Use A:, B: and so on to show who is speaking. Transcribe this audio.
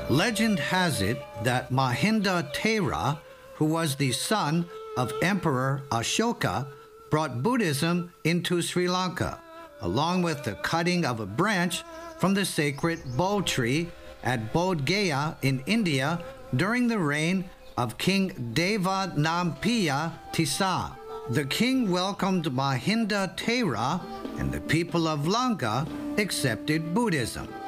A: Legend has it that Mahinda Thera, who was the son of Emperor Ashoka, brought Buddhism into Sri Lanka, along with the cutting of a branch from the sacred Bodh tree at Bodh Gaya in India during the reign of King Devanampiya Tissa. The king welcomed Mahinda Thera, and the people of Lanka accepted Buddhism.